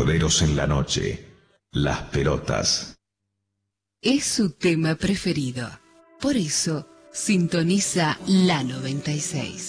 corderos en la noche. Las pelotas. Es su tema preferido. Por eso, sintoniza la 96.